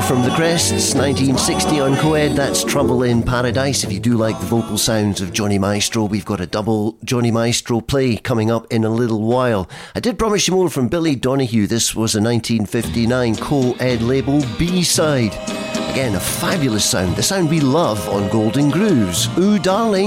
from the Crests, 1960 on Coed. That's Trouble in Paradise. If you do like the vocal sounds of Johnny Maestro, we've got a double Johnny Maestro play coming up in a little while. I did promise you more from Billy Donahue. This was a 1959 Coed label B-side. Again, a fabulous sound, the sound we love on Golden Grooves. Ooh, darling.